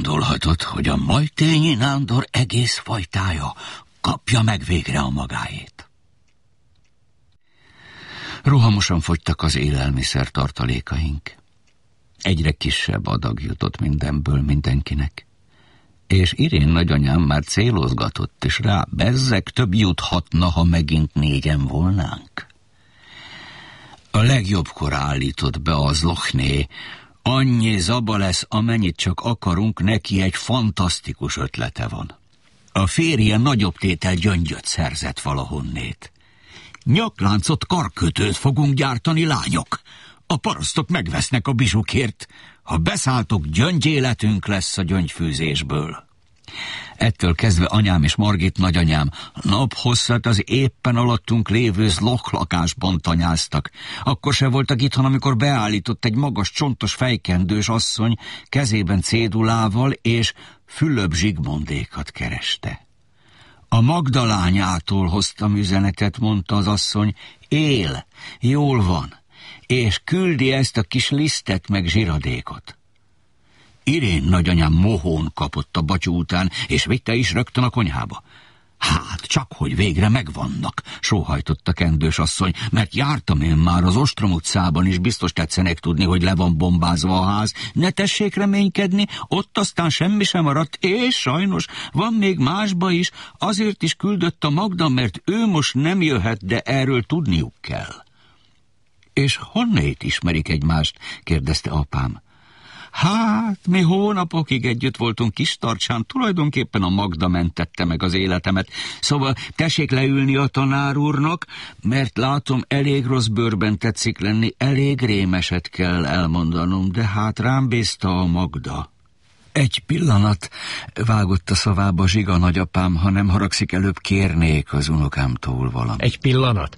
Gondolhatod, hogy a Majtényi Nándor egész fajtája kapja meg végre a magáét. Rohamosan fogytak az élelmiszer tartalékaink. Egyre kisebb adag jutott mindenből mindenkinek. És Irén nagyanyám már célozgatott, és rá bezzeg több juthatna, ha megint 4-en volnánk. A legjobbkor állított be az Lochné, annyi zaba lesz, amennyit csak akarunk, neki egy fantasztikus ötlete van. A férje nagyobb tétel gyöngyöt szerzett valahonnét. Nyakláncot, karkötőt fogunk gyártani, lányok. A parasztok megvesznek a bizsukért. Ha beszálltok, gyöngyéletünk lesz a gyöngyfűzésből. Ettől kezdve anyám és Margit nagyanyám naphosszat az éppen alattunk lévő Zloch lakásban tanyáztak. Akkor se voltak itthon, amikor beállított egy magas, csontos fejkendős asszony kezében cédulával, és Fülöp Zsigmondékat kereste. A Magda lányától hoztam üzenetet, mondta az asszony, él, jól van, és küldi ezt a kis lisztet meg zsiradékot. Irén nagyanyám mohón kapott a batyú után, és vitte is rögtön a konyhába. Hát, csak hogy végre megvannak, sóhajtott a kendős asszony, mert jártam én már az Ostrom utcában is, biztos tetszenek tudni, hogy le van bombázva a ház. Ne tessék reménykedni, ott aztán semmi sem maradt, és sajnos van még másba is, azért is küldött a Magda, mert ő most nem jöhet, de erről tudniuk kell. És honnét ismerik egymást? Kérdezte apám. Hát, mi hónapokig együtt voltunk Kistarcsán, tulajdonképpen a Magda mentette meg az életemet. Szóval tessék leülni a tanár úrnak, mert látom, elég rossz bőrben tetszik lenni, elég rémeset kell elmondanom, de hát rám bízta a Magda. Egy pillanat, vágott a szavába Zsiga nagyapám, ha nem haragszik, előbb kérnék az unokámtól valamit. Egy pillanat.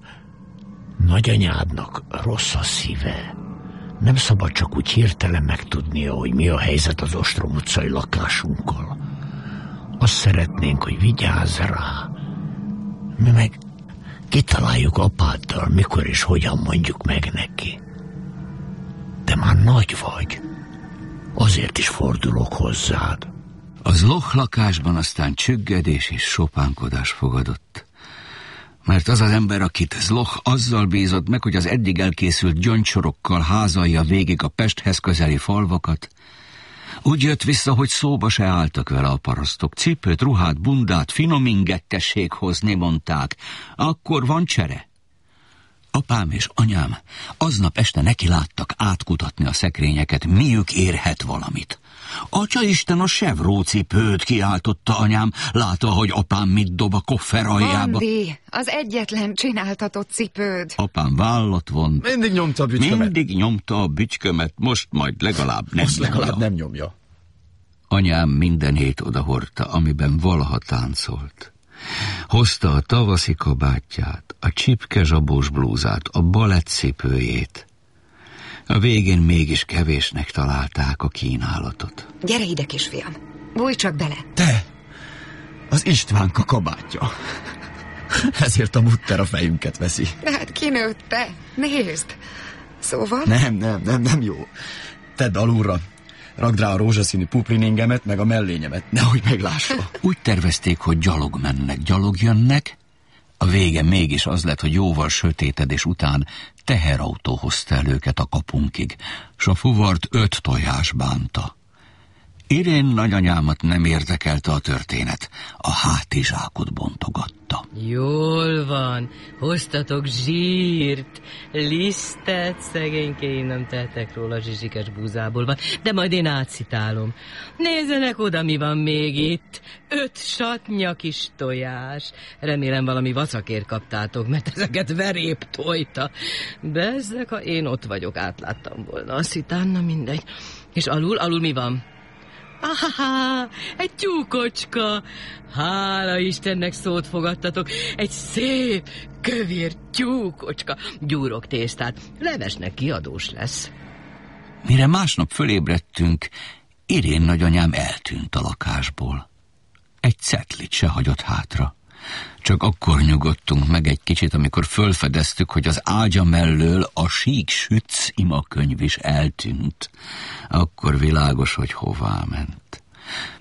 Nagyanyádnak rossz a szíve. Nem szabad csak úgy hirtelen megtudnia, hogy mi a helyzet az Ostrom utcai lakásunkkal. Azt szeretnénk, hogy vigyázz rá. Mi meg kitaláljuk apáddal, mikor és hogyan mondjuk meg neki. De már nagy vagy. Azért is fordulok hozzád. Az Loch lakásban aztán csüggedés és sopánkodás fogadott. Mert az az ember, akit Zloch azzal bízott meg, hogy az eddig elkészült gyöngysorokkal házalja végig a Pesthez közeli falvakat, úgy jött vissza, hogy szóba se álltak vele a parasztok. Cipőt, ruhát, bundát, finom inget tessék hozni, mondták. Akkor van csere. Apám és anyám aznap este neki láttak átkutatni a szekrényeket, miük érhet valamit. Atyaisten, a Chevrolet cipőt, kiáltotta anyám, látva, hogy apám mit dob a koffer aljába. Andi, az egyetlen csináltatott cipőd. Apám vállat vont. Mindig nyomta a bütykömet. Mindig nyomta a bütykömet, most majd legalább nem nyomja. Legalább nem nyomja. Anyám minden hét odahordta, amiben valaha táncolt. Hozta a tavaszi kabátját, a csipke zsabós blúzát, a balettcipőjét. A végén mégis kevésnek találták a kínálatot. Gyere ide, kisfiam, bújj csak bele. Te, az Istvánka kabátja. Ezért a mutter a fejünket veszi. De hát kinőtte, nézd. Szóval? Nem jó. Tedd alulra. Ragd rá a rózsaszínű pupliningemet, meg a mellényemet, nehogy meglássa. Úgy tervezték, hogy gyalog mennek, gyalog jönnek. A vége mégis az lett, hogy jóval sötétedés után teherautó hozta el őket a kapunkig, s a fuvart 5 tojás bánta. Irén nagyanyámat nem érdekelte a történet, a hátizsákot bontogatta. Jól van, hoztatok zsírt, lisztet, szegényké, nem tehetek róla, zsizsikes búzából van, de majd én átszitálom. Nézzenek oda, mi van még itt. 5 satnya kis tojás. Remélem valami vacakért kaptátok, mert ezeket verép tojta. Bezzeg, ha én ott vagyok, átláttam volna. Azt hittem, na mindegy. És alul mi van? Aha, egy tyúkocska! Hála Istennek szót fogadtatok, egy szép, kövér tyúkocska. Gyúrok tésztát, levesnek kiadós lesz. Mire másnap fölébredtünk, Irén nagyanyám eltűnt a lakásból. Egy cetlit se hagyott hátra. Csak akkor nyugodtunk meg egy kicsit, amikor fölfedeztük, hogy az ágya mellől a Sík Schütz imakönyv is eltűnt. Akkor világos, hogy hová ment.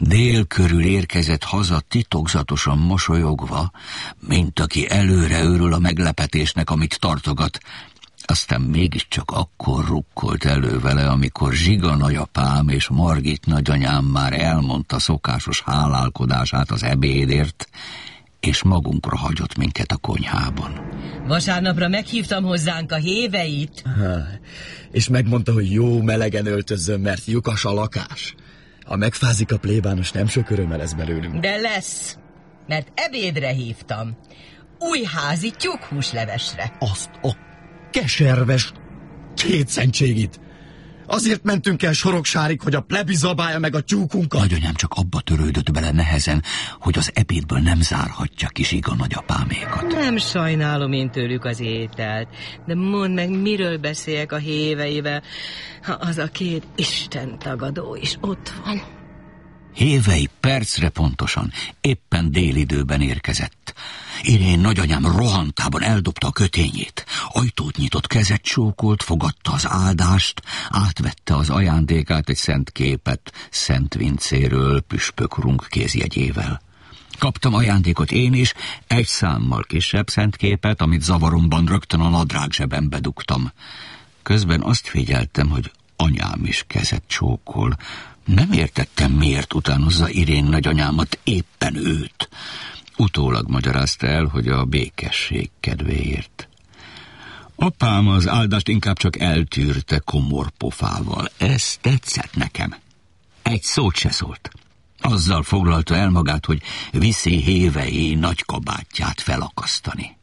Dél körül érkezett haza titokzatosan mosolyogva, mint aki előre örül a meglepetésnek, amit tartogat. Aztán mégiscsak akkor rukkolt elő vele, amikor Zsiga nagyapám és Margit nagyanyám már elmondta szokásos hálálkodását az ebédért, és magunkra hagyott minket a konyhában. Vasárnapra meghívtam hozzánk a Héveit. És megmondta, hogy jó melegen öltözzön, mert lyukas a lakás. Ha megfázik a plébános, nem sok öröme lesz belőlünk. De lesz, mert ebédre hívtam. Újházi tyúkhúslevesre. Azt a keserves kétszentségit! Azért mentünk el Soroksárig, hogy a plebi zabálja meg a tyúkunkat. Nagyanyám csak abba törődött bele nehezen, hogy az ebédből nem zárhatja ki Zsiga nagyapámékat. Nem sajnálom én tőlük az ételt, de mondd meg, miről beszéljek a Héveivel, ha az a két istentagadó is ott van. Hévei percre pontosan, éppen délidőben érkezett. Irén nagyanyám rohantában eldobta a kötényét. Ajtót nyitott, kezet csókolt, fogadta az áldást, átvette az ajándékát, egy szent képet, Szent Vincéről, püspökurunk kézjegyével. Kaptam ajándékot én is, egy számmal kisebb szent képet, amit zavaromban rögtön a nadrág zsebembe dugtam. Közben azt figyeltem, hogy anyám is kezet csókol. Nem értettem, miért utánozza Irén nagyanyámat, éppen őt. Utólag magyarázta el, hogy a békesség kedvéért. Apám az áldást inkább csak eltűrte komor pofával. Ez tetszett nekem. Egy szót se szólt. Azzal foglalta el magát, hogy viszi Hévei nagy kabátját felakasztani.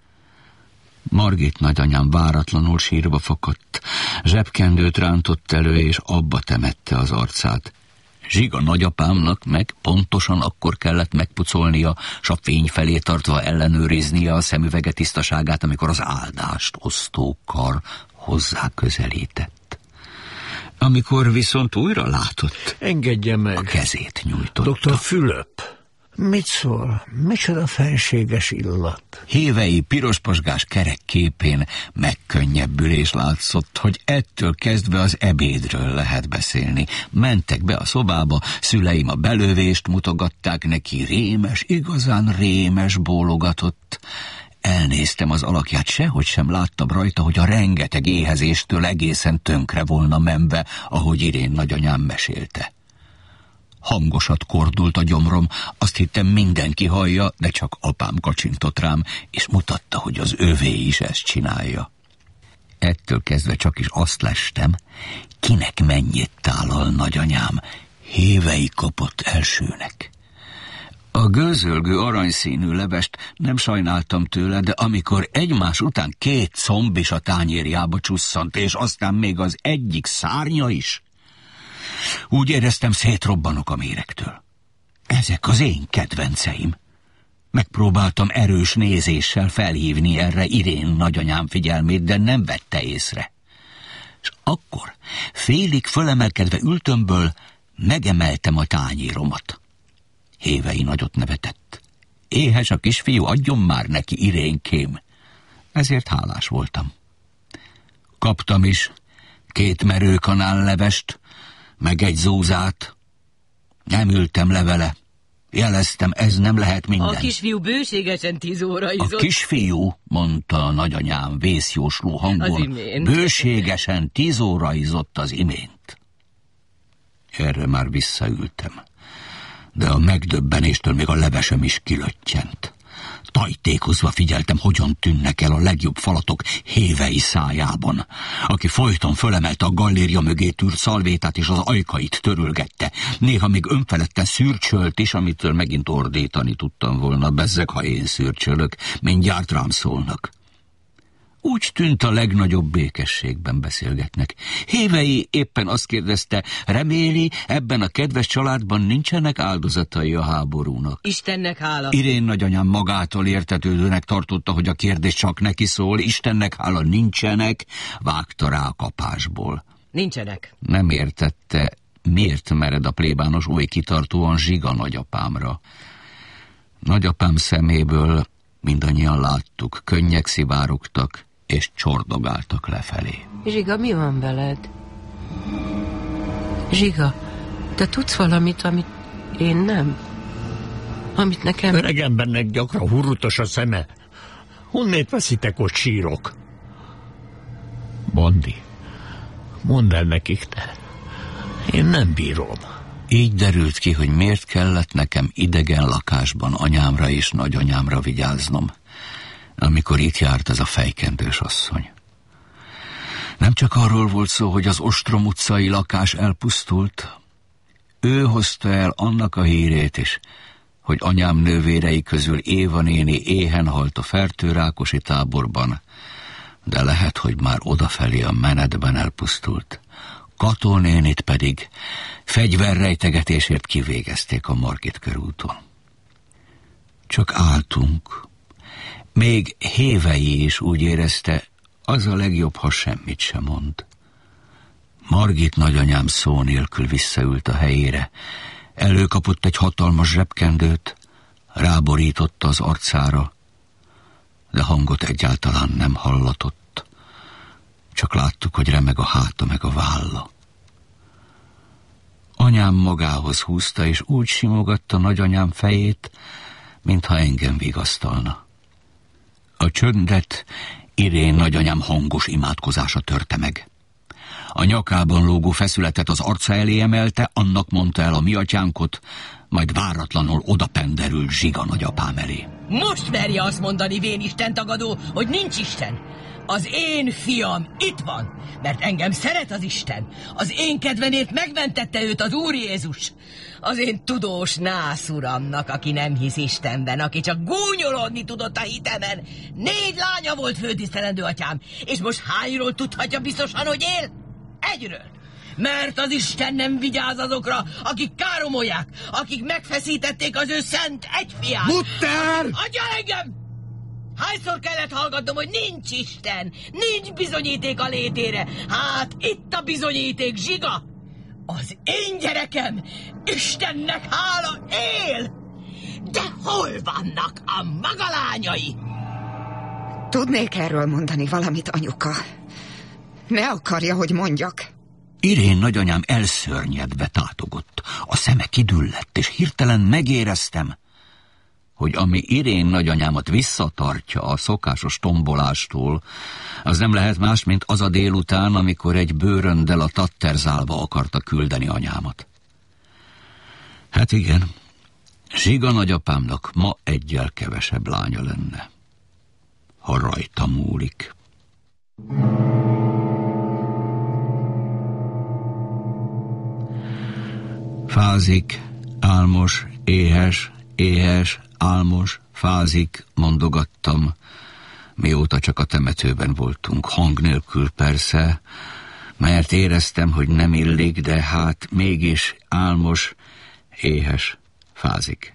Margit nagyanyám váratlanul sírva fakadt, zsebkendőt rántott elő, és abba temette az arcát. Zsiga nagyapámnak meg pontosan akkor kellett megpucolnia, s a fény felé tartva ellenőriznie a szemüvege tisztaságát, amikor az áldást osztó kar hozzá közelített. Amikor viszont újra látott, engedje meg, a kezét nyújtotta. Dr. Fülöp, mit szól? Micsoda fenséges illat? Hévei pirosposgás kerek képén megkönnyebbülés látszott, hogy ettől kezdve az ebédről lehet beszélni. Mentek be a szobába, szüleim a belövést mutogatták neki, rémes, igazán rémes bólogatott. Elnéztem az alakját, sehogy sem láttam rajta, hogy a rengeteg éhezéstől egészen tönkre volna menve, ahogy Irén nagyanyám mesélte. Hangosat kordult a gyomrom, azt hittem mindenki hallja, de csak apám kacsintott rám, és mutatta, hogy az övé is ezt csinálja. Ettől kezdve csak is azt lestem, kinek mennyit tálal nagyanyám. Hévei kapott elsőnek. A gőzölgő aranyszínű levest nem sajnáltam tőle, de amikor egymás után 2 comb is a tányérjába csusszant, és aztán még az egyik szárnya is, úgy éreztem, szétrobbanok a méregtől. Ezek az én kedvenceim. Megpróbáltam erős nézéssel felhívni erre Irén nagyanyám figyelmét, de nem vette észre. És akkor, félig fölemelkedve ültömből, megemeltem a tányéromat. Hévei nagyot nevetett. Éhes a kisfiú, adjon már neki, Irénkém. Ezért hálás voltam. Kaptam is 2 merőkanállevest, meg egy zúzát. Nem ültem le vele. Jeleztem, ez nem lehet minden. A kisfiú bőségesen 10 óra izott. A kisfiú, mondta a nagyanyám vészjósló hangon, bőségesen 10 óra izott az imént. Erre már visszaültem, de a megdöbbenéstől még a levesem is kilöttyent. Tajtékozva figyeltem, hogyan tűnnek el a legjobb falatok Hévei szájában, aki folyton fölemelte a galléria mögé tűrt szalvétát, és az ajkait törölgette. Néha még önfeledten szürcsölt is, amitől megint ordítani tudtam volna. Bezzeg, ha én szürcsölök, mindjárt rám szólnak. Úgy tűnt, a legnagyobb békességben beszélgetnek. Hévei éppen azt kérdezte, reméli, ebben a kedves családban nincsenek áldozatai a háborúnak. Istennek hála. Irén nagyanyám magától értetődőnek tartotta, hogy a kérdés csak neki szól. Istennek hála, nincsenek, vágta rá a kapásból. Nincsenek. Nem értette, miért mered a plébános oly kitartóan Zsiga nagyapámra. Nagyapám szeméből mindannyian láttuk, könnyek szivárogtak, és csordogáltak lefelé. Zsiga, mi van veled? Zsiga, te tudsz valamit, amit Én nem. Amit nekem... Öregembernek gyakran hurrutos a szeme. Honnét veszitek, ott sírok? Bondi, mondd el nekik te. Én nem bírom. Így derült ki, hogy miért kellett nekem idegen lakásban anyámra és nagyanyámra vigyáznom, amikor itt járt ez a fejkendős asszony. Nem csak arról volt szó, hogy az Ostrom utcai lakás elpusztult, ő hozta el annak a hírét is, hogy anyám nővérei közül Éva néni éhen halt a Fertőrákosi táborban, de lehet, hogy már odafelé a menetben elpusztult. Kató nénit pedig fegyverrejtegetésért kivégezték a Margit körúton. Csak álltunk. Még Hévei is úgy érezte, az a legjobb, ha semmit sem mond. Margit nagyanyám szó nélkül visszaült a helyére, előkapott egy hatalmas zsebkendőt, ráborította az arcára, de hangot egyáltalán nem hallatott. Csak láttuk, hogy remeg a háta meg a válla. Anyám magához húzta, és úgy simogatta nagyanyám fejét, mintha engem vigasztalna. A csöndet Irén nagyanyám hangos imádkozása törte meg. A nyakában lógó feszületet az arca elé emelte, annak mondta el a mi atyánkot, majd váratlanul odapenderült Zsiga nagyapám elé. Most merje azt mondani, vén istentagadó, hogy nincs Isten. Az én fiam itt van, mert engem szeret az Isten. Az én kedvenért megmentette őt az Úr Jézus. Az én tudós nászuramnak, aki nem hisz Istenben, aki csak gúnyolódni tudott a hitemen. 4 lánya volt, főtisztelendő atyám, és most hányról tudhatja biztosan, hogy él? 1-ről. Mert az Isten nem vigyáz azokra, akik káromolják, akik megfeszítették az ő szent egyfiát. Mutter! Adja engem! Hányszor kellett hallgatnom, hogy nincs Isten, nincs bizonyíték a létére? Hát itt a bizonyíték, Zsiga! Az én gyerekem, Istennek hála, él! De hol vannak a maga lányai? Tudnék erről mondani valamit, anyuka. Ne akarja, hogy mondjak. Irén nagyanyám elszörnyedve tátogott, a szeme kidüllett, és hirtelen megéreztem, hogy ami Irén nagyanyámat visszatartja a szokásos tombolástól, az nem lehet más, mint az a délután, amikor egy bőröndel a Tatterzálba akarta küldeni anyámat. Hát igen, Zsiga nagyapámnak ma 1-jel kevesebb lánya lenne, ha rajta múlik. Fázik, álmos, éhes, éhes, álmos, fázik, mondogattam, mióta csak a temetőben voltunk, hang nélkül persze, mert éreztem, hogy nem illik, de hát mégis álmos, éhes, fázik.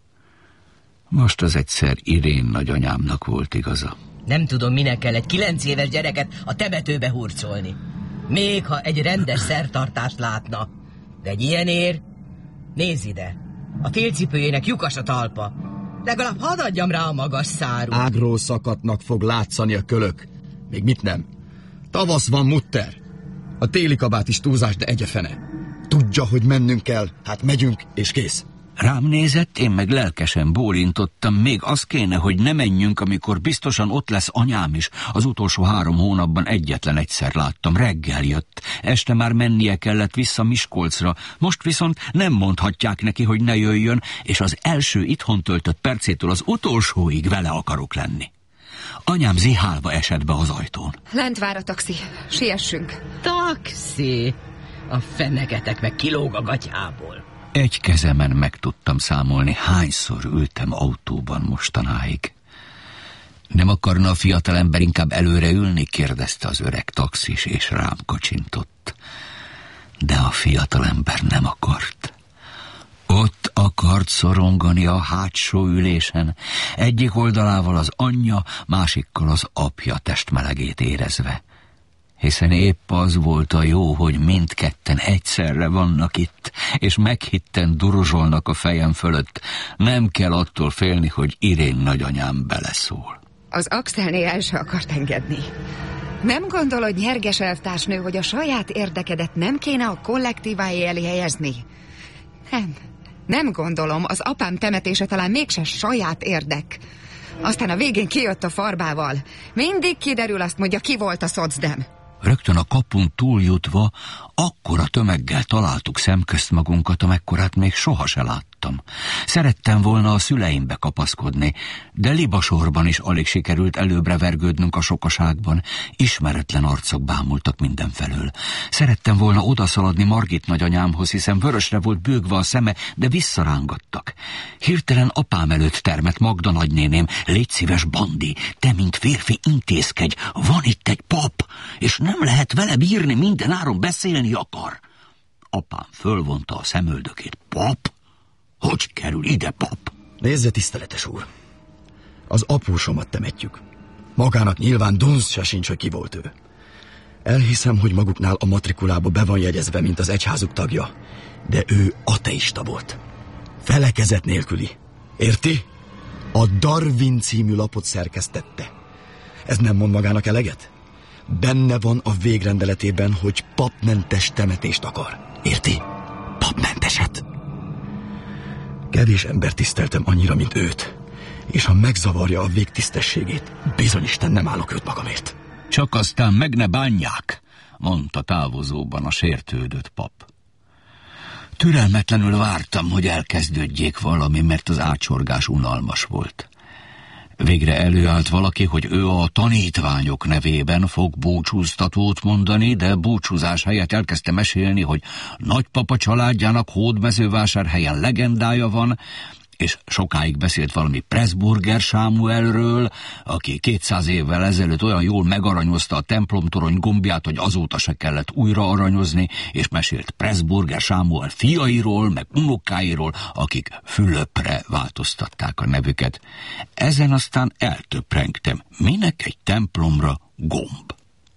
Most az egyszer Irén nagyanyámnak volt igaza. Nem tudom, minek kell egy 9 éves gyereket a temetőbe hurcolni. Még ha egy rendes szertartást látna. De egy ilyenért, nézz ide, a félcipőjének lyukas a talpa. Legalább hadd adjam rá a magas szárú. Ágról szakadnak fog látszani a kölök. Még mit nem? Tavasz van, Mutter. A téli kabát is túlzás, de egyefene. Tudja, hogy mennünk kell, hát megyünk, és kész. Rám nézett, én meg lelkesen bólintottam, még az kéne, hogy ne menjünk, amikor biztosan ott lesz anyám is. Az utolsó 3 hónapban egyetlen egyszer láttam, reggel jött. Este már mennie kellett vissza Miskolcra, most viszont nem mondhatják neki, hogy ne jöjjön, és az első itthon töltött percétől az utolsóig vele akarok lenni. Anyám zihálva esett be az ajtón. Lent vár a taxi, siessünk. Taxi? A fenegetek meg kilóg a gatyából. Egy kezemen meg tudtam számolni, hányszor ültem autóban mostanáig. Nem akarna a fiatalember inkább előre ülni? Kérdezte az öreg taxis, és rám kacsintott. De a fiatalember nem akart. Ott akart szorongani a hátsó ülésen, egyik oldalával az anyja, másikkal az apja testmelegét érezve. Hiszen épp az volt a jó, hogy mindketten egyszerre vannak itt, és meghitten duruzsolnak a fejem fölött. Nem kell attól félni, hogy Irén nagyanyám beleszól. Az Axelné el se akart engedni. Nem gondolod, nyerges elvtársnő, hogy a saját érdekedet nem kéne a kollektíváé elé helyezni? Nem. Nem gondolom, az apám temetése talán mégse saját érdek. Aztán a végén kijött a farbával. Mindig kiderül, azt mondja, ki volt a szocdem. Rögtön a kapun túljutva akkora tömeggel találtuk szemközt magunkat, amekkorát még soha se láttam. Szerettem volna a szüleimbe kapaszkodni, de libasorban is alig sikerült előbbre vergődnünk a sokaságban. Ismeretlen arcok bámultak mindenfelől. Szerettem volna odaszaladni Margit nagyanyámhoz, hiszen vörösre volt bőgve a szeme, de visszarángattak. Hirtelen apám előtt termett Magda nagynéném. Légy szíves, Bandi, te mint férfi intézkedj, van itt egy pap, és nem lehet vele bírni, minden áron beszélni akar. Apám fölvonta a szemöldökét. Pap? Hogy kerül ide pap? Nézze, tiszteletes úr, az apósomat temetjük. Magának nyilván dunsz se sincs, hogy ki volt ő. Elhiszem, hogy maguknál a matrikulába be van jegyezve, mint az egyházuk tagja, de ő ateista volt. Felekezet nélküli. Érti? A Darwin című lapot szerkesztette. Ez nem mond magának eleget? Benne van a végrendeletében, hogy papmentes temetést akar. Érti? Papmenteset. Kevés ember tiszteltem annyira, mint őt. És ha megzavarja a végtisztességét, bizonyisten nem állok őt magamért. Csak aztán meg ne bánják, mondta távozóban a sértődött pap. Türelmetlenül vártam, hogy elkezdődjék valami, mert az ácsorgás unalmas volt. Végre előállt valaki, hogy ő a tanítványok nevében fog búcsúztatót mondani, de búcsúzás helyett elkezdte mesélni, hogy nagypapa családjának Hódmezővásárhelyen legendája van, és sokáig beszélt valami Pressburger Sámuelről, aki 200 évvel ezelőtt olyan jól megaranyozta a templomtorony gombját, hogy azóta se kellett újra aranyozni, és mesélt Pressburger Sámuel fiairól, meg unokáiról, akik Fülöpre változtatták a nevüket. Ezen aztán eltöprengtem, minek egy templomra gomb.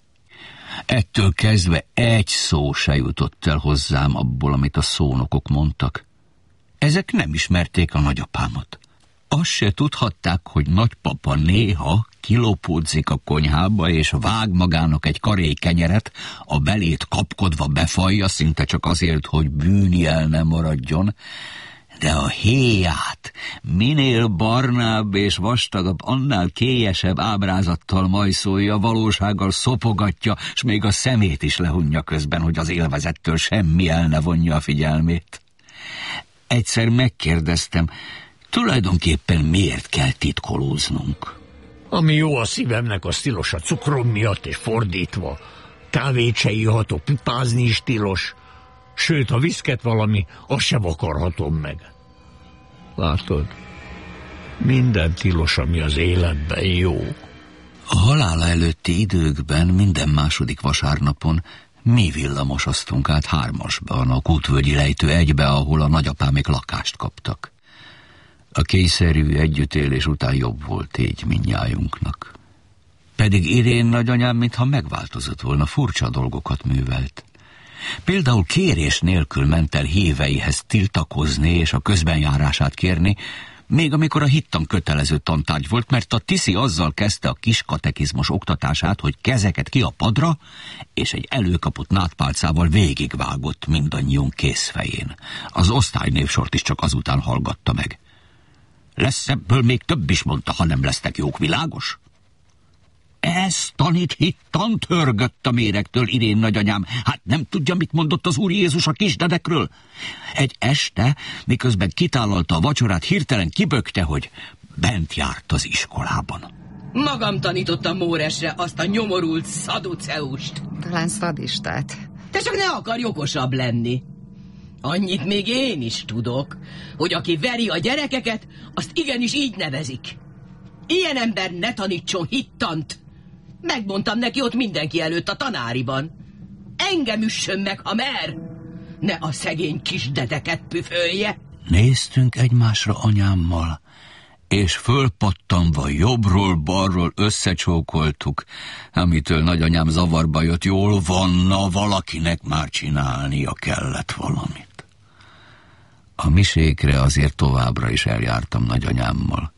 Ettől kezdve egy szó se jutott el hozzám abból, amit a szónokok mondtak. Ezek nem ismerték a nagyapámat. Azt se tudhatták, hogy nagypapa néha kilopódzik a konyhába, és vág magának egy karéj kenyeret, a belét kapkodva befalja, szinte csak azért, hogy bűnjel ne maradjon, de a héját minél barnább és vastagabb, annál kélyesebb ábrázattal majszolja, valósággal szopogatja, s még a szemét is lehunja közben, hogy az élvezettől semmi el ne vonja a figyelmét. Egyszer megkérdeztem, tulajdonképpen miért kell titkolóznunk? Ami jó a szívemnek, az tilos a cukrom miatt, és fordítva. Kávét se ihatok, pipázni is tilos. Sőt, ha viszket valami, azt sem akarhatom meg. Látod? Minden tilos, ami az életben jó. A halála előtti időkben minden második vasárnapon mi villamosoztunk át 3-asban, a Kútvölgyi lejtő 1-be, ahol a nagyapámék lakást kaptak. A kényszerű együttélés után jobb volt így mindnyájunknak. Pedig Irén nagyanyám mintha megváltozott volna, furcsa dolgokat művelt. Például kérés nélkül ment el híveihez tiltakozni és a közbenjárását kérni, még amikor a hittan kötelező tantárgy volt, mert a Tiszi azzal kezdte a kis katekizmus oktatását, hogy kezeket ki a padra, és egy előkapott nátpálcával végigvágott mindannyiunk kézfején. Az osztálynévsort is csak azután hallgatta meg. Lesz ebből még több is, mondta, ha nem lesztek jók, világos? Ez tanít hittant, hörgött a méregtől Irén nagyanyám. Hát nem tudja, mit mondott az Úr Jézus a kisdedekről? Egy este, miközben kitálalta a vacsorát, hirtelen kibökte, hogy bent járt az iskolában. Magam tanítottam Móresre azt a nyomorult szaduceust. Talán szadistát. Te csak ne akarj okosabb lenni. Annyit még én is tudok, hogy aki veri a gyerekeket, azt igenis így nevezik. Ilyen ember ne tanítson hittant. Megmondtam neki ott mindenki előtt a tanáriban. Engem üssön meg, ha mer. Ne a szegény kisdedeket püfölje. Néztünk egymásra anyámmal, és fölpattanva jobbról-balról összecsókoltuk, amitől nagyanyám zavarba jött. Jól vanna, valakinek már csinálnia kellett valamit. A misékre azért továbbra is eljártam nagyanyámmal.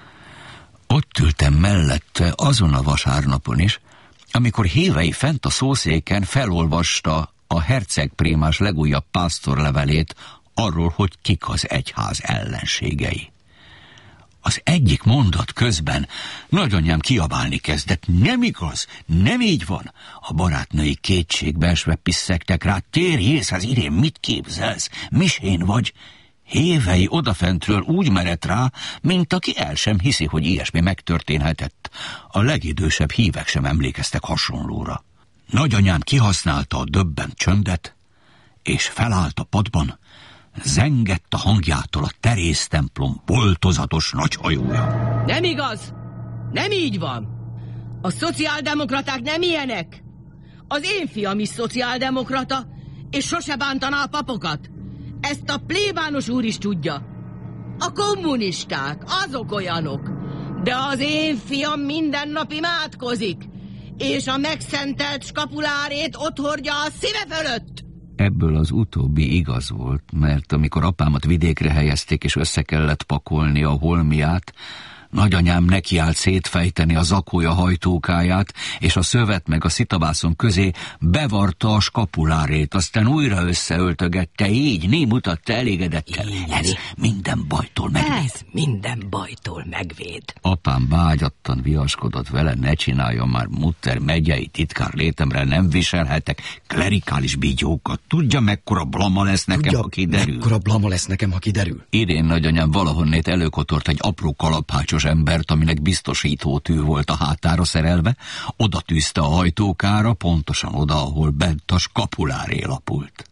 Ott ültem mellette azon a vasárnapon is, amikor hívei fent a szószéken felolvasta a hercegprímás legújabb pásztorlevelét, arról, hogy kik az egyház ellenségei. Az egyik mondat közben nagyanyám kiabálni kezdett. Nem igaz, nem így van. A barátnői kétségbe esve pisszegtek rá. Térj észhez, Irén, mit képzelsz? Misén vagy? Hévei odafentről úgy merett rá, mint aki el sem hiszi, hogy ilyesmi megtörténhetett. A legidősebb hívek sem emlékeztek hasonlóra. Nagyanyám kihasználta a döbbent csöndet, és felállt a padban, zengett a hangjától a Terész templom boltozatos nagyhajója. Nem igaz! Nem így van! A szociáldemokraták nem ilyenek! Az én fiam is szociáldemokrata, és sose bántaná a papokat. Ezt a plébános úr is tudja. A kommunisták, azok olyanok. De az én fiam minden nap imádkozik, és a megszentelt skapulárét ott hordja a szíve fölött. Ebből az utóbbi igaz volt, mert amikor apámat vidékre helyezték, és össze kellett pakolni a holmiát, nagyanyám nekiállt szétfejteni a zakója hajtókáját, és a szövet meg a szitabászon közé bevarta a skapulárét, aztán újra összeöltögette, így né mutatta elégedettel. Ez minden bajtól megvéd. Ez minden bajtól megvéd. Apám vágyattan viaskodott vele, ne csinálja már, Mutter megyei titkár létemre nem viselhetek klerikális bígyókat. Tudja, mekkora blama lesz nekem, ha kiderül? Mekkora blama lesz nekem, ha kiderül? Irén nagyanyám valahonnét előkotort egy apró kalapácsos embert, aminek biztosítótű volt a hátára szerelve, oda tűzte a hajtókára, pontosan oda, ahol bent a skapuláré lapult.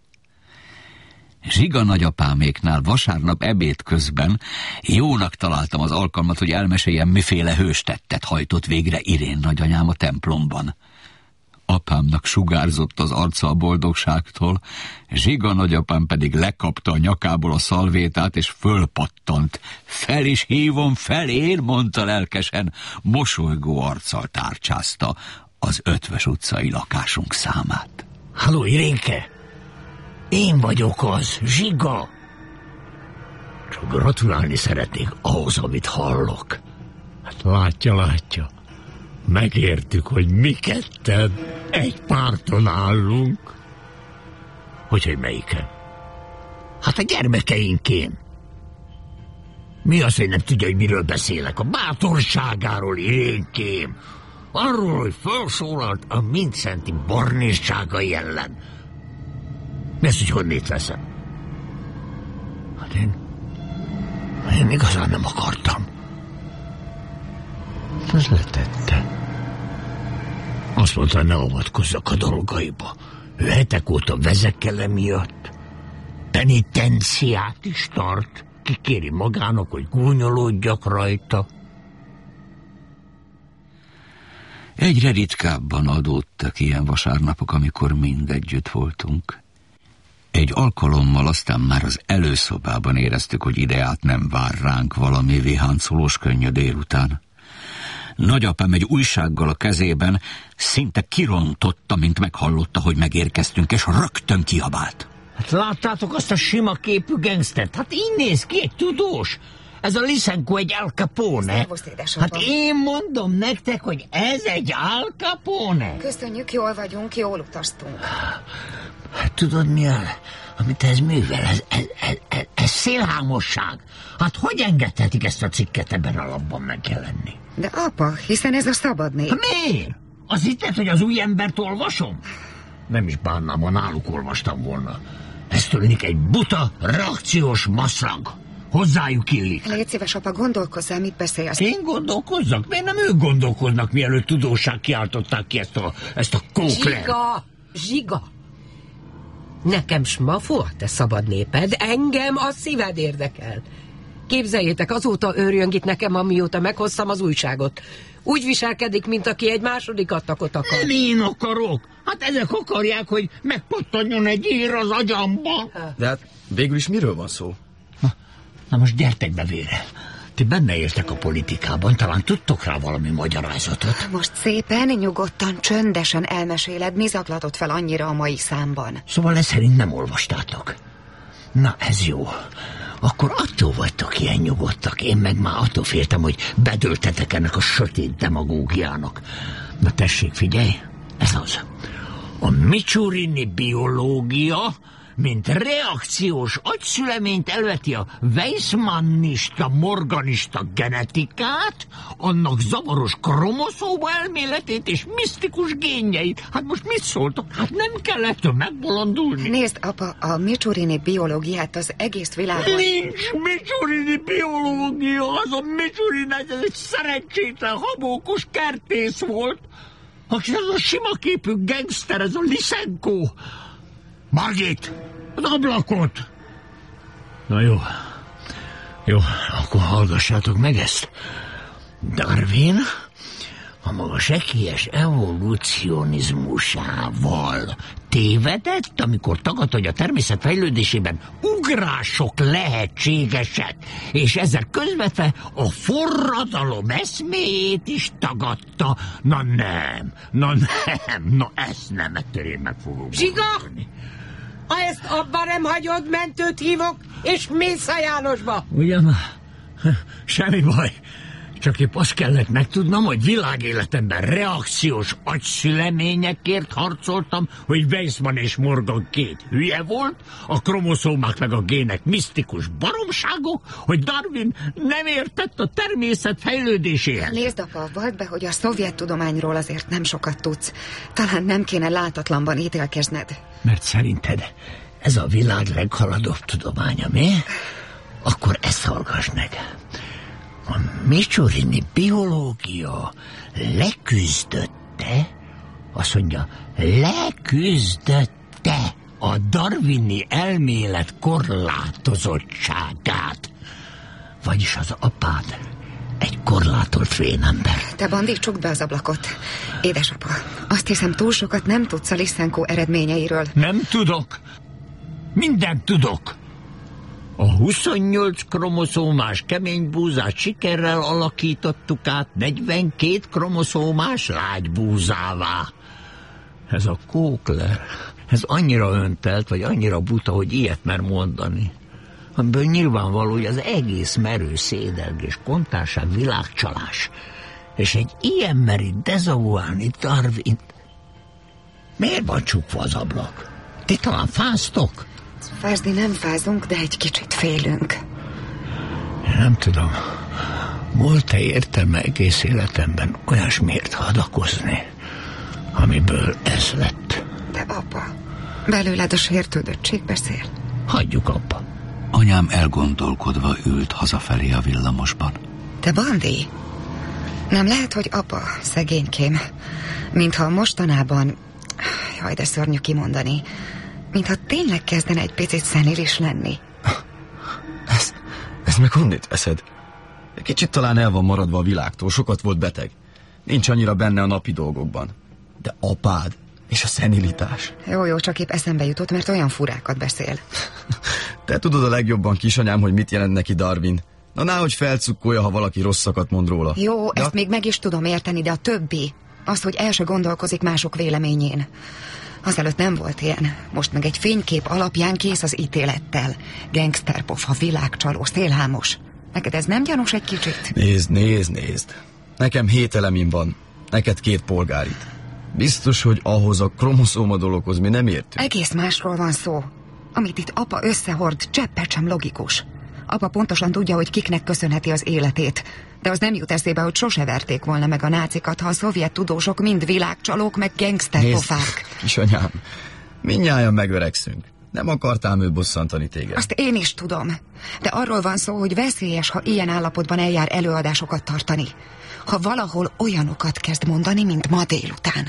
Zsiga nagyapáméknál vasárnap ebéd közben jónak találtam az alkalmat, hogy elmeséljem, miféle hőstettet hajtott végre Irén nagyanyám a templomban. Apámnak sugárzott az arca a boldogságtól, Zsiga nagyapám pedig lekapta a nyakából a szalvétát, és fölpattant. Fel is hívom, felén, mondta lelkesen, mosolygó arccal tárcsázta az Ötvös utcai lakásunk számát. Halló, Irénke! Én vagyok az, Zsiga! Csak gratulálni szeretnék ahhoz, amit hallok. Hát látja. Megértük, hogy mi ketten egy párton állunk. Hogy melyiken? Hát a gyermekeinkén. Mi az, hogy nem tudja, hogy miről beszélek? A bátorságáról, Irénkém. Arról, hogy felszólalt a Mindszenti barnésságai ellen. Mi az, hogy honnét veszem? Hát én igazán nem akartam. Ez letette. Azt mondta, ne avatkozzak a dolgaiba. Ő hetek óta vezekel emiatt. Penitenciát is tart. Kikéri magának, hogy gúnyolódjak rajta. Egyre ritkábban adódtak ilyen vasárnapok, amikor mind együtt voltunk. Egy alkalommal aztán már az előszobában éreztük, hogy ideát nem vár ránk valami viháncolós könnyű délután. Nagyapám egy újsággal a kezében szinte kirontotta, mint meghallotta, hogy megérkeztünk, és rögtön kiabált. Hát láttátok azt a sima képű gangstert? Hát így néz ki, egy tudós. Ez a Lysenko egy Al Capone. Szervusz, édesapám. Hát én mondom nektek, hogy ez egy Al Capone. Köszönjük, jól vagyunk, jól utaztunk. Hát tudod mi az, amit ez művel? Ez szélhámosság. Hát hogy engedhetik ezt a cikket ebben a lapban megjelenni? De apa, hiszen ez a szabad nép. Miért? Az hitted, hogy az új embert olvasom? Nem is bánnám, ha náluk olvastam volna. Ez tűnik egy buta, reakciós maszlag. Hozzájuk illik. Légy szíves, apa, gondolkozzál, mit beszélsz. Én gondolkozzak? Miért nem ők gondolkoznak, mielőtt tudósság kiáltották ki ezt a kókler? Zsiga! Nekem smafó a te szabad néped, engem a szíved érdekel. Képzeljétek, azóta őrjöng itt nekem, amióta meghoztam az újságot. Úgy viselkedik, mint aki egy második attakot akar. Nem én akarok. Hát ezek akarják, hogy megpattanjon egy ír az agyamba. De hát végül is miről van szó? Na most gyertek be, Vére. Ti benne éltek a politikában, talán tudtok rá valami magyarázatot. Most szépen, nyugodtan, csöndesen elmeséled, mi zaklatott fel annyira a mai számban. Szóval ez szerint nem olvastátok. Na, ez jó. Akkor attól vagytok ilyen nyugodtak. Én meg már attól féltem, hogy bedöltetek ennek a sötét demagógiának. Na tessék, figyelj, ez az. A Micsurini biológia mint reakciós agyszüleményt elveti a Weissmannista, morganista genetikát, annak zavaros kromoszóma elméletét és misztikus génjeit. Hát most mit szóltok? Hát nem kell ettől megbolondulni. Nézd, apa, a Micsurini biológiát az egész világon... Nincs Micsurini biológia, az a Micsurini, ez egy szerencsétlen habókos kertész volt. Aki az a sima képű gangster, ez a Lysenko. Margit, az ablakot! Na jó, akkor hallgassátok meg ezt. Darwin a maga sekélyes evolúcionizmusával tévedett, amikor tagadta, hogy a természet fejlődésében ugrások lehetségesek, és ezzel közvetve a forradalom eszméjét is tagadta. Na ezt nem, ettől én meg fogom Zsiga! mondani. Ha ezt abba nem hagyod, mentőt hívok, és mész a Jánosba. Ugyan, semmi baj. Csak épp azt kellett megtudnom, hogy világéletemben reakciós agyszüleményekért harcoltam, hogy Weissmann és Morgan két hülye volt, a kromoszómák meg a gének misztikus baromságok, hogy Darwin nem értett a természet fejlődéséhez. Nézd, apa, vald be, hogy a szovjet tudományról azért nem sokat tudsz. Talán nem kéne látatlanban ítélkezned. Mert szerinted ez a világ leghaladóbb tudománya, mi? Akkor ezt hallgass meg. A Micsurini biológia leküzdötte, azt mondja, leküzdötte a darwini elmélet korlátozottságát. Vagyis az apád egy korlátolt vénember. Te, Bandi, csukd be az ablakot. Édesapa, azt hiszem, túl sokat nem tudsz a Lysenko eredményeiről. Nem tudok. Mindent tudok. A 28 kromoszómás kemény búzát sikerrel alakítottuk át 42 kromoszómás lágy búzává. Ez a Kókler, ez annyira öntelt, vagy annyira buta, hogy ilyet mer mondani. Amiből nyilvánvaló, hogy az egész merő szédelgés, kontárság, világcsalás. És egy ilyen meri dezavuálni Darwint. Miért van csukva az ablak? Ti talán fáztok? Fázni nem fázunk, de egy kicsit félünk. Nem tudom. Volt-e értelme egész életemben olyasmiért hadakozni, amiből ez lett? De apa, belőled a sértődöttség beszél. Hagyjuk abba. Anyám elgondolkodva ült hazafelé a villamosban. Te, Bandi, nem lehet, hogy apa, szegénykém, mintha mostanában, jaj, de szörnyű kimondani, mintha tényleg kezdene egy picit szenilis lenni. Ez meg honnét veszed? Kicsit talán el van maradva a világtól, sokat volt beteg. Nincs annyira benne a napi dolgokban. De apád és a szenilitás. Jó, csak épp eszembe jutott, mert olyan furákat beszél. Te tudod a legjobban, kisanyám, hogy mit jelent neki Darwin. Na, náhogy felcukkolja, ha valaki rosszakat mond róla. Jó, ezt még meg is tudom érteni, de a többi, az, hogy el se gondolkozik mások véleményén. Azelőtt nem volt ilyen. Most meg egy fénykép alapján kész az ítélettel. Gangsterpofa, világcsaló, szélhámos. Neked ez nem gyanús egy kicsit? Nézd. Nekem 7 elemim van, neked 2 polgárit. Biztos, hogy ahhoz a kromoszóma dologhoz mi nem értünk. Egész másról van szó. Amit itt apa összehord, cseppet sem logikus. Apa pontosan tudja, hogy kiknek köszönheti az életét. De az nem jut eszébe, hogy sose verték volna meg a nácikat, ha a szovjet tudósok mind világcsalók, meg gangsterpofák. Kisanyám, mindnyájan megöregszünk. Nem akartám ő bosszantani téged. Azt én is tudom. De arról van szó, hogy veszélyes, ha ilyen állapotban eljár előadásokat tartani. Ha valahol olyanokat kezd mondani, mint ma délután.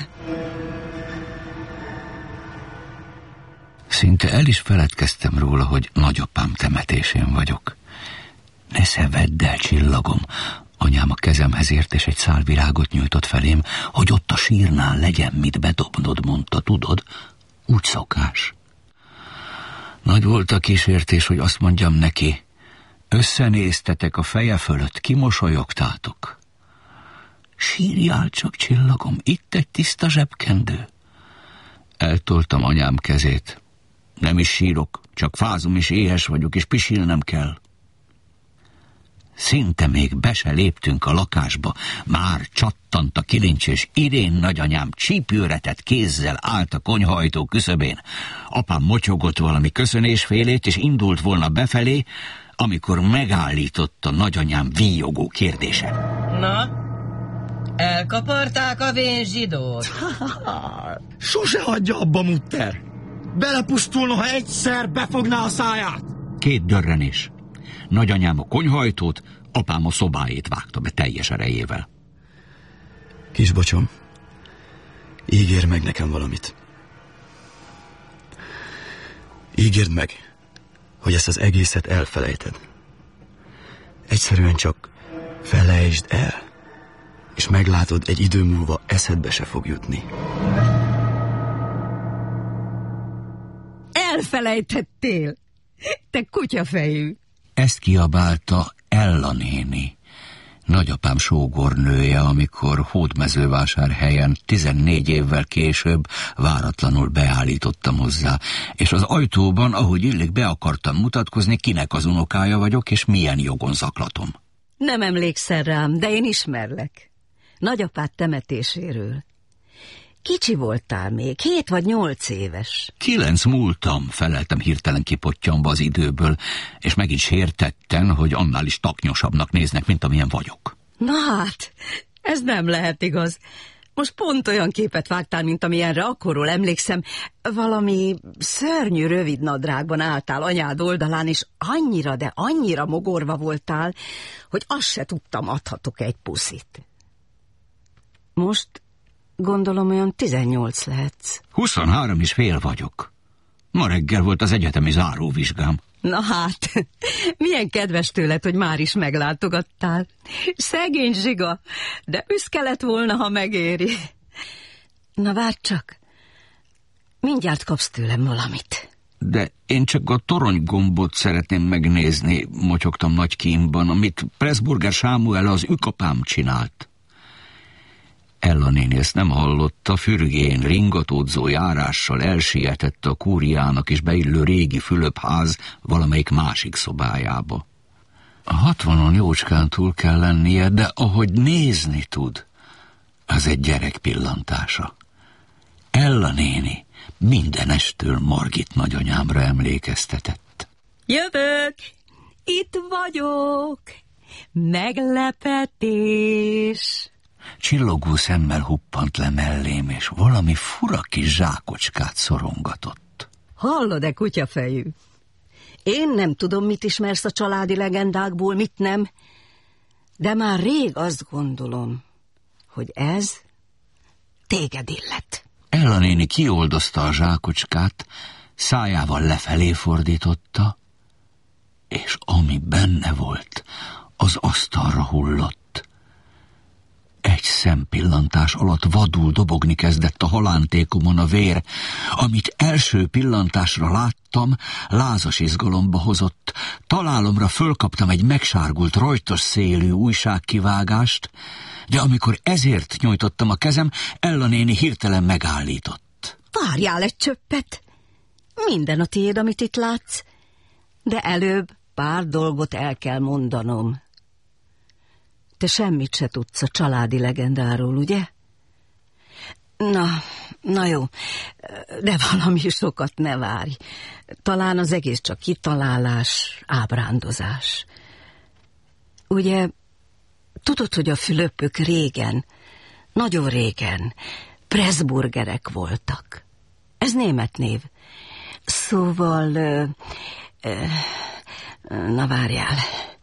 Szinte el is feledkeztem róla, hogy nagyapám temetésén vagyok. Ne szevedd el, csillagom! Anyám a kezemhez ért, és egy szál virágot nyújtott felém, hogy ott a sírnál legyen mit bedobnod, mondta, tudod? Úgy szokás. Nagy volt a kísértés, hogy azt mondjam neki, összenéztetek a feje fölött, kimosolyogtátok. Sírjál csak, csillagom, itt egy tiszta zsebkendő. Eltoltam anyám kezét. Nem is sírok, csak fázom és éhes vagyok, és pisilnem kell. Szinte még be se léptünk a lakásba, már csattant a kilincs, és Irén nagyanyám csípőretett kézzel állt a konyhajtó küszöbén. Apám motyogott valami köszönésfélét, és indult volna befelé, amikor megállította nagyanyám víjogó kérdése. Na, elkaparták a vén zsidót? Sose hagyja abba, mutter! Belepusztulna, ha egyszer befogná a száját! 2 dörrenés. Nagyanyám a konyhajtót, apám a szobájét vágta be teljes erejével. Kisbocsom, ígérd meg nekem valamit. Ígérd meg, hogy ezt az egészet elfelejted. Egyszerűen csak felejtsd el, és meglátod, egy idő múlva eszedbe se fog jutni. Elfelejtettél, te kutyafejű! Ezt kiabálta Ella néni, nagyapám sógornője, amikor Hódmezővásárhelyen 14 évvel később váratlanul beállítottam hozzá, és az ajtóban, ahogy illik, be akartam mutatkozni, kinek az unokája vagyok, és milyen jogon zaklatom. Nem emlékszel rám, de én ismerlek. Nagyapád temetéséről. Kicsi voltál még, 7 vagy 8 éves. 9 múltam, feleltem hirtelen kipottyanva az időből, és megint sértetten, hogy annál is taknyosabbnak néznek, mint amilyen vagyok. Na hát, ez nem lehet igaz. Most pont olyan képet vágtál, mint amilyenre akkorról emlékszem. Valami szörnyű rövid nadrágban álltál anyád oldalán, és annyira, de annyira mogorva voltál, hogy azt se tudtam, adhatok egy puszit. Most gondolom olyan 18 lehetsz. 23 és fél vagyok. Ma reggel volt az egyetemi záróvizsgám. Na hát, milyen kedves tőled, hogy már is meglátogattál. Szegény zsiga, de büszke lett volna, ha megéri. Na várj csak, mindjárt kapsz tőlem valamit. De én csak a toronygombot szeretném megnézni, motyogtam nagy kímban, amit Pressburger Sámuel, az ükapám csinált. Ella néni ezt nem hallotta, fürgén, ringatódzó járással elsietett a kúriának is beillő régi Fülöp-ház valamelyik másik szobájába. A 60-on jócskán túl kell lennie, de ahogy nézni tud, az egy gyerek pillantása. Ella néni mindenestől Margit nagyanyámra emlékeztetett. Jövök! Itt vagyok! Meglepetés! Csillogó szemmel huppant le mellém, és valami fura kis zsákocskát szorongatott. Hallod-e, kutyafejű? Én nem tudom, mit ismersz a családi legendákból, mit nem, de már rég azt gondolom, hogy ez téged illet. Ella néni kioldozta a zsákocskát, szájával lefelé fordította, és ami benne volt, az asztalra hullott. Egy szempillantás alatt vadul dobogni kezdett a halántékomon a vér, amit első pillantásra láttam, lázas izgalomba hozott. Találomra fölkaptam egy megsárgult, rojtos szélű újságkivágást, de amikor ezért nyújtottam a kezem, Ella néni hirtelen megállított. Várjál egy csöppet! Minden a tiéd, amit itt látsz, de előbb pár dolgot el kell mondanom. Te semmit se tudsz a családi legendáról, ugye? Na jó, de valami sokat ne várj. Talán az egész csak kitalálás, ábrándozás. Ugye, tudod, hogy a Fülöpök régen, nagyon régen Pressburgerek voltak. Ez német név. Szóval, na várjál.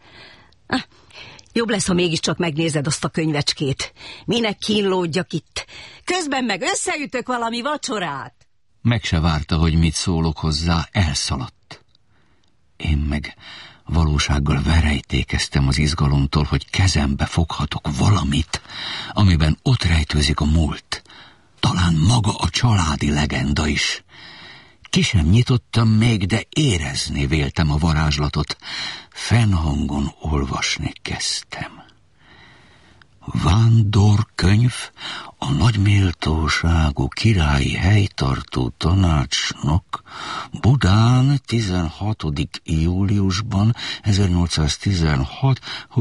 Jobb lesz, ha mégiscsak megnézed azt a könyvecskét. Minek kínlódjak itt? Közben meg összeütök valami vacsorát. Meg se várta, hogy mit szólok hozzá, elszaladt. Én meg valósággal verejtékeztem az izgalomtól, hogy kezembe foghatok valamit, amiben ott rejtőzik a múlt. Talán maga a családi legenda is. Ki sem nyitottam még, de érezni véltem a varázslatot. Fennhangon olvasni kezdtem. Vándorkönyv a nagyméltóságú királyi helytartó tanácsnok Budán 16. júliusban 1816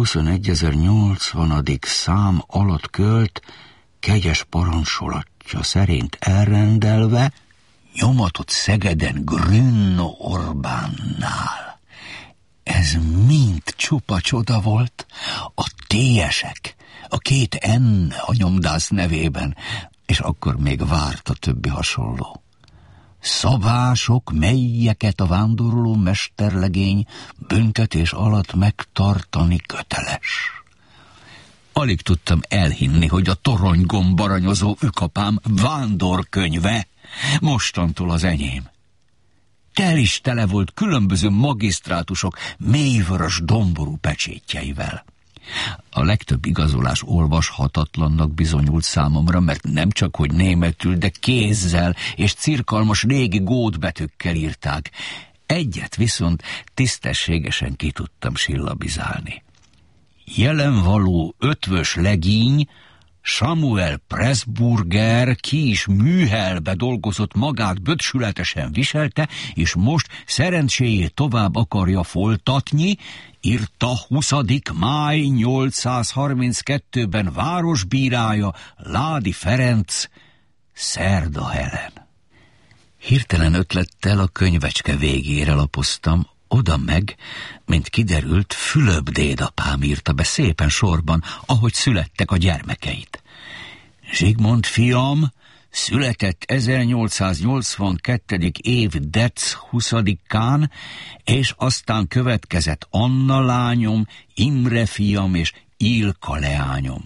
21.080. szám alatt költ kegyes parancsolatja szerint elrendelve nyomatott Szegeden Grünno Orbánnál. Ez mind csupa csoda volt. A T-esek, a 2 N a nyomdász nevében, és akkor még várt a többi hasonló. Szabások, melyeket a vándorló mesterlegény büntetés alatt megtartani köteles. Alig tudtam elhinni, hogy a toronygombaranyozó ükapám vándorkönyve mostantól az enyém. Tel is tele volt különböző magisztrátusok mélyvörös domború pecsétjeivel. A legtöbb igazolás olvashatatlannak bizonyult számomra, mert nem csak hogy németül, de kézzel és cirkalmas régi gótbetűkkel írták. Egyet viszont tisztességesen ki tudtam sillabizálni. Jelenvaló ötvös legíny, Samuel Pressburger ki is műhelbe dolgozott, magát bötsületesen viselte, és most szerencséjét tovább akarja folytatni, írta 20. máj 832-ben városbírája Ládi Ferenc, Szerda Helen. Hirtelen ötlettel a könyvecske végére lapoztam, oda meg, mint kiderült, Fülöp dédapám írta be szépen sorban, ahogy születtek a gyermekeit. Zsigmond fiam született 1882. év dec 20-án, és aztán következett Anna lányom, Imre fiam és Ilka leányom.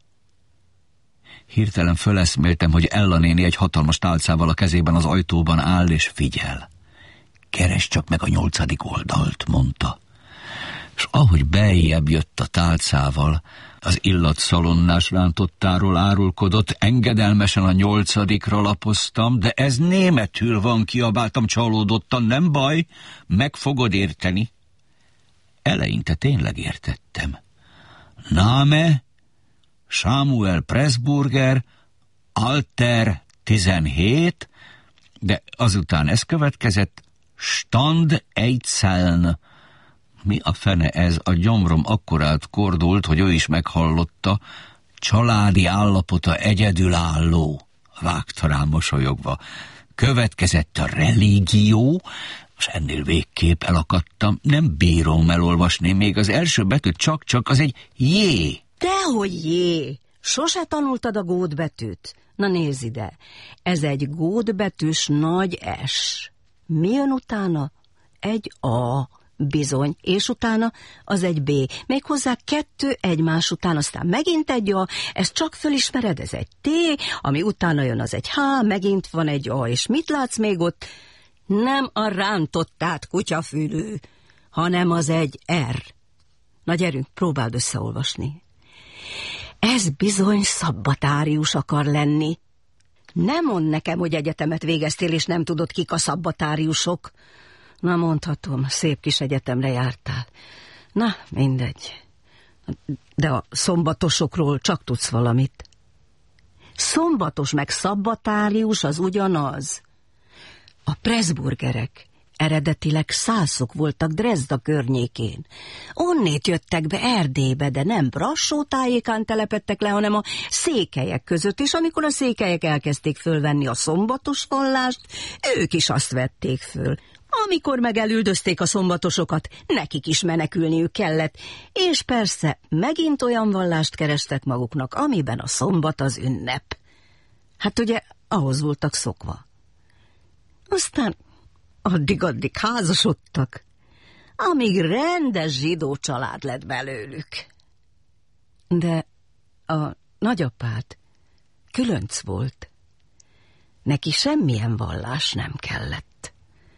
Hirtelen föleszméltem, hogy Ella néni egy hatalmas tálcával a kezében az ajtóban áll és figyel. Keresd csak meg a 8. oldalt, mondta. És ahogy beljebb jött a tálcával, az illatszalonnás rántottáról árulkodott, engedelmesen a 8-ra lapoztam, de ez németül van, kiabáltam csalódottan, nem baj, meg fogod érteni. Eleinte tényleg értettem. Name, Samuel Pressburger, Alter 17, de azután ez következett, Stand Eitzeln. Mi a fene ez? A gyomrom akkorát kordult, hogy ő is meghallotta. Családi állapota egyedülálló, vágta rám mosolyogva. Következett a religió, és ennél végképp elakadtam. Nem bírom elolvasni, még az első betűt csak az egy jé. Dehogy jé! Sose tanultad a gótbetűt? Na nézd ide, ez egy gótbetűs nagy S. Mi jön utána? Egy A, bizony, és utána az egy B. Méghozzá 2 egymás után, aztán megint egy A, ezt csak fölismered, ez egy T, ami utána jön az egy H, megint van egy A, és mit látsz még ott? Nem a rántottát kutyafülű, hanem az egy R. Na gyerünk, próbáld összeolvasni. Ez bizony szabbatárius akar lenni. Nem mondd nekem, hogy egyetemet végeztél, és nem tudod, kik a szabbatáriusok. Na, mondhatom, szép kis egyetemre jártál. Na, mindegy. De a szombatosokról csak tudsz valamit. Szombatos meg szabbatárius az ugyanaz. A Pressburgerek eredetileg szászok voltak Dresda környékén. Onnét jöttek be Erdélybe, de nem Brassó tájékán telepedtek le, hanem a székelyek között, és amikor a székelyek elkezdték fölvenni a szombatos vallást, ők is azt vették föl. Amikor meg elüldözték a szombatosokat, nekik is menekülniük kellett, és persze megint olyan vallást kerestek maguknak, amiben a szombat az ünnep. Hát ugye ahhoz voltak szokva. Aztán addig házasodtak, amíg rendes zsidó család lett belőlük. De a nagyapád különc volt. Neki semmilyen vallás nem kellett.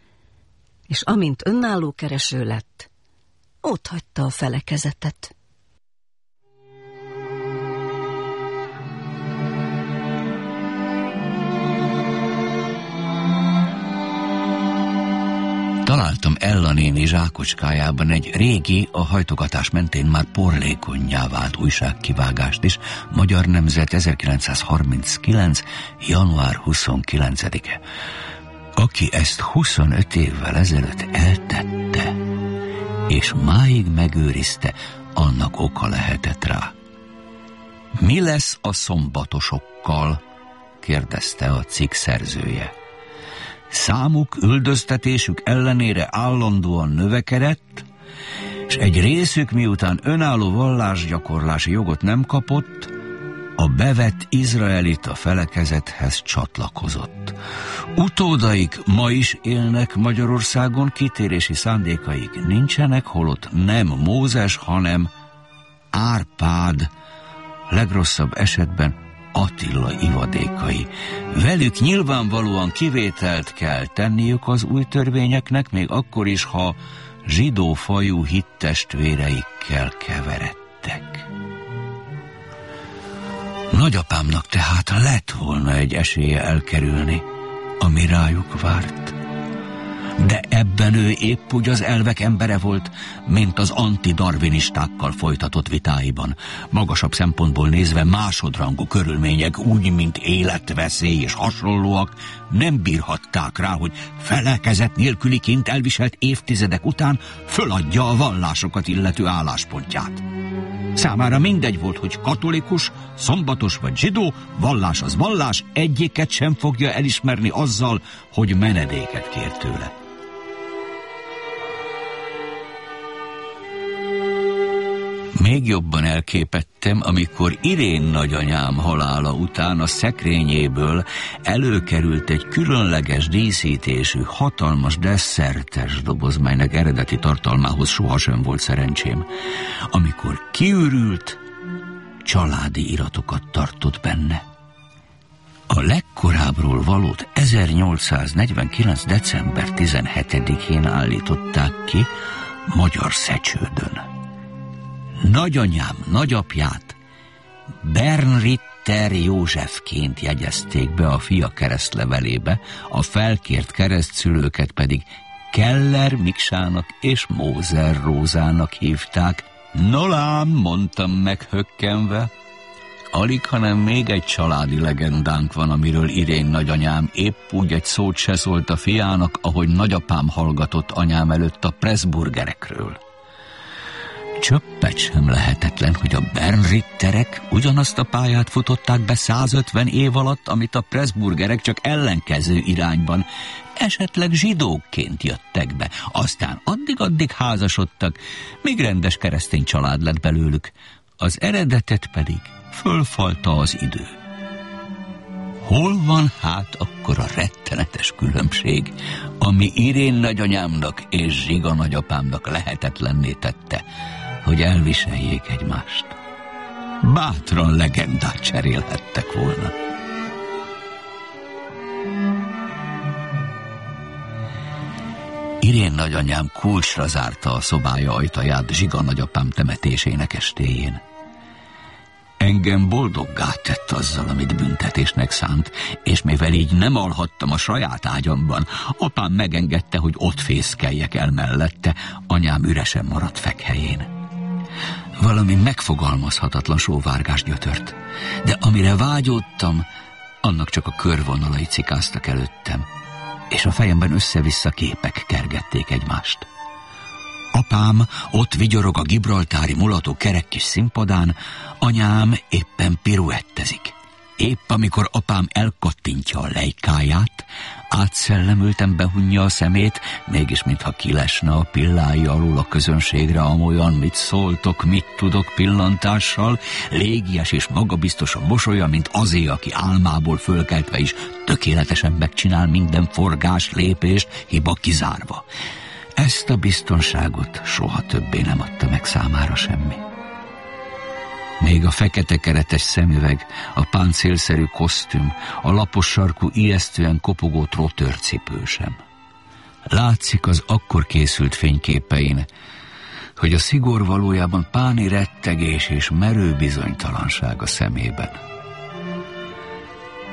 És amint önálló kereső lett, otthagyta a felekezetet. Találtam Ella néni zsákocskájában egy régi, a hajtogatás mentén már porlékonnyá vált újságkivágást is, Magyar Nemzet 1939. január 29-e. Aki ezt 25 évvel ezelőtt eltette, és máig megőrizte, annak oka lehetett rá. Mi lesz a szombatosokkal? Kérdezte a cikk szerzője. Számuk, üldöztetésük ellenére állandóan növekedett, és egy részük miután önálló vallásgyakorlási jogot nem kapott, a bevett izraelita felekezethez csatlakozott. Utódaik ma is élnek Magyarországon, kitérési szándékaik nincsenek, holott nem Mózes, hanem Árpád, legrosszabb esetben Attila ivadékai. Velük nyilvánvalóan kivételt kell tenniük az új törvényeknek, még akkor is, ha zsidó fajú hittestvéreikkel keveredtek. Nagyapámnak tehát lett volna egy esélye elkerülni, ami rájuk várt. De ebben ő épp úgy az elvek embere volt, mint az antidarwinistákkal folytatott vitáiban. Magasabb szempontból nézve másodrangú körülmények, úgy, mint életveszély és hasonlóak, nem bírhatták rá, hogy felekezet nélküliként elviselt évtizedek után föladja a vallásokat illető álláspontját. Számára mindegy volt, hogy katolikus, szombatos vagy zsidó, vallás az vallás, egyiket sem fogja elismerni azzal, hogy menedéket kér tőle. Még jobban elképedtem, amikor Irén nagyanyám halála után a szekrényéből előkerült egy különleges díszítésű, hatalmas desszertes doboz, melynek eredeti tartalmához sohasem volt szerencsém. Amikor kiürült, családi iratokat tartott benne. A legkorábbról valót 1849. december 17-én állították ki Magyar Szecsődön. Nagyanyám nagyapját Bernritter Józsefként jegyezték be a fia keresztlevelébe, a felkért keresztszülőket pedig Keller Miksának és Mózer Rózának hívták. Nolám, mondtam meghökkenve. Alig, hanem még egy családi legendánk van, amiről Irén nagyanyám épp úgy egy szót se szólt a fiának, ahogy nagyapám hallgatott anyám előtt a Pressburgerekről. Csöppet sem lehetetlen, hogy a Bernritterek ugyanazt a pályát futották be 150 év alatt, amit a Pressburgerek, csak ellenkező irányban, esetleg zsidókként jöttek be, aztán addig-addig házasodtak, míg rendes keresztény család lett belőlük, az eredetet pedig fölfalta az idő. Hol van hát akkor a rettenetes különbség, ami Irén nagyanyámnak és Zsiga nagyapámnak lehetetlenné tette, hogy elviseljék egymást? Bátran legendát cserélhettek volna. Irén nagyanyám kulcsra zárta a szobája ajtaját Zsiga nagyapám temetésének estéjén. Engem boldoggá tett azzal, amit büntetésnek szánt, és mivel így nem alhattam a saját ágyamban, apám megengedte, hogy ott fészkeljek el mellette, anyám üresen maradt fekhelyén. Valami megfogalmazhatatlan sóvárgás gyötört, de amire vágyódtam, annak csak a körvonalai cikáztak előttem, és a fejemben össze-vissza képek kergették egymást. Apám ott vigyorog a gibraltári mulató kerek kis színpadán, anyám éppen piruettezik. Épp amikor apám elkattintja a lejkáját, átszellemülten behunja a szemét, mégis mintha kilesne a pillái alul a közönségre, amolyan mit szóltok, mit tudok pillantással, légies és magabiztosan mosolya, mint azé, aki álmából fölkeltve is tökéletesen megcsinál minden forgás, lépést, hiba kizárva. Ezt a biztonságot soha többé nem adta meg számára semmi. Még a fekete keretes szemüveg, a páncélszerű kosztüm, a lapos sarkú, ijesztően kopogó trotőrcipő sem. Látszik az akkor készült fényképein, hogy a szigor valójában páni rettegés és merő bizonytalanság a szemében.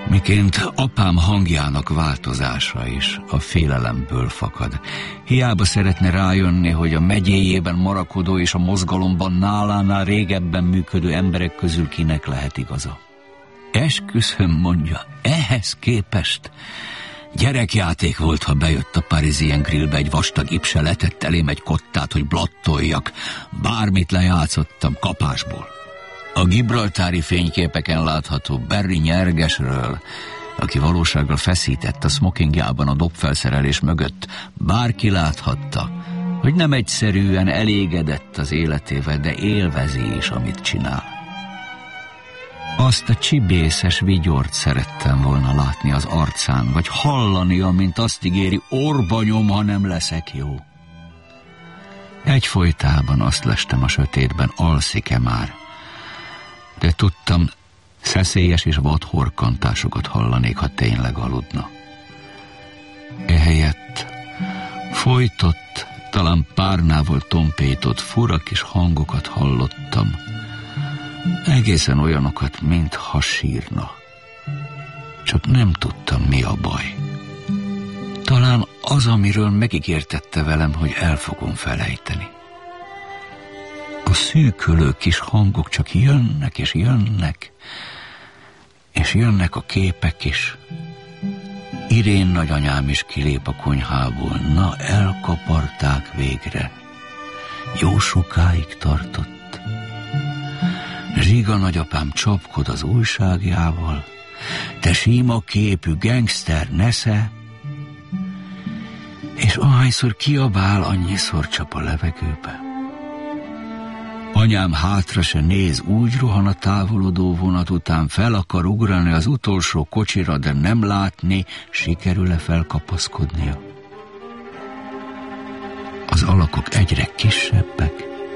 Miként apám hangjának változása is a félelemből fakad. Hiába szeretne rájönni, hogy a megyéjében marakodó és a mozgalomban nálánál régebben működő emberek közül kinek lehet igaza. Esküszöm, mondja, ehhez képest gyerekjáték volt, ha bejött a Parisien Grillbe egy vastag ipse, letett elém egy kottát, hogy blattoljak. Bármit lejátszottam kapásból. A gibraltári fényképeken látható Barry nyergesről, aki valósággal feszített a smokingjában a dobfelszerelés mögött, bárki láthatta, hogy nem egyszerűen elégedett az életével, de élvezi is, amit csinál. Azt a csibészes vigyort szerettem volna látni az arcán, vagy hallani, amint azt ígéri, orba nyom, ha nem leszek jó. Egyfolytában azt lestem a sötétben, alszik-e már, de tudtam, szeszélyes és vad horkantásokat hallanék, ha tényleg aludna. Ehelyett folytott, talán párnával tompított, fura kis hangokat hallottam, egészen olyanokat, mintha sírna. Csak nem tudtam, mi a baj. Talán az, amiről megígértette velem, hogy el fogom felejteni. A szűkölő kis hangok csak jönnek és jönnek, és jönnek a képek is. Irén nagyanyám is kilép a konyhából. Na, elkaparták végre. Jó sokáig tartott. Zsiga nagyapám csapkod az újságjával. Te sima képű gangster, nesze. És ahányszor kiabál, annyiszor csap a levegőbe. Anyám hátra se néz, úgy rohan a távolodó vonat után, fel akar ugrani az utolsó kocsira, de nem látni, sikerül-e felkapaszkodnia. Az alakok egyre kisebbek,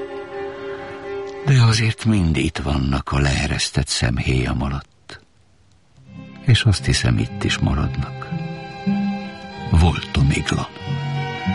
de azért mind itt vannak a leeresztett szemhéjam alatt. És azt hiszem, itt is maradnak. Voltom iglan.